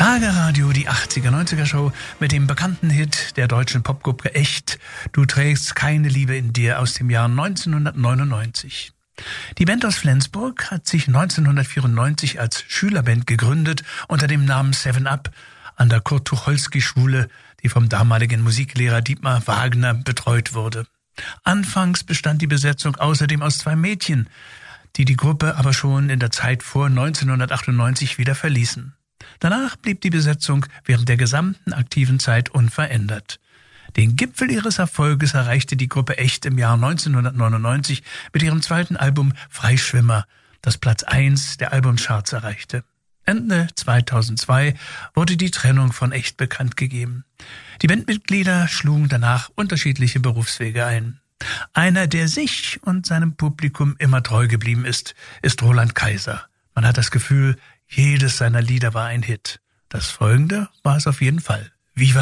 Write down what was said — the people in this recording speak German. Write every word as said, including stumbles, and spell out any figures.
Schlagerradio, die achtziger-neunziger-Show mit dem bekannten Hit der deutschen Popgruppe Echt, Du trägst keine Liebe in dir aus dem Jahr neunzehnhundertneunundneunzig. Die Band aus Flensburg hat sich neunzehnhundertvierundneunzig als Schülerband gegründet unter dem Namen Seven Up an der Kurt-Tucholsky-Schule, die vom damaligen Musiklehrer Dietmar Wagner betreut wurde. Anfangs bestand die Besetzung außerdem aus zwei Mädchen, die die Gruppe aber schon in der Zeit vor neunzehnhundertachtundneunzig wieder verließen. Danach blieb die Besetzung während der gesamten aktiven Zeit unverändert. Den Gipfel ihres Erfolges erreichte die Gruppe Echt im Jahr neunzehnhundertneunundneunzig mit ihrem zweiten Album Freischwimmer, das Platz eins der Albumcharts erreichte. Ende zweitausendzwei wurde die Trennung von Echt bekannt gegeben. Die Bandmitglieder schlugen danach unterschiedliche Berufswege ein. Einer, der sich und seinem Publikum immer treu geblieben ist, ist Roland Kaiser. Man hat das Gefühl, jedes seiner Lieder war ein Hit. Das folgende war es auf jeden Fall. Viva